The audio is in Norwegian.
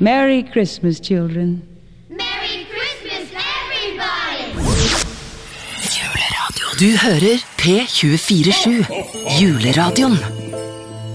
Merry Christmas, children. Merry Christmas, everybody! Juleradio. Du hører P24/7. Juleradioen.